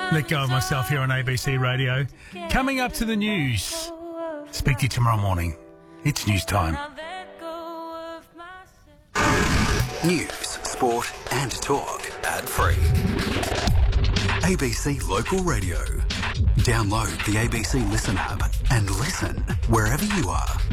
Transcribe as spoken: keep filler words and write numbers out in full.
Let go of myself here on A B C Radio. Coming up to the news. Speak to you tomorrow morning. It's news time. News, sport and talk. Ad-free. A B C Local Radio. Download the A B C Listen app and listen wherever you are.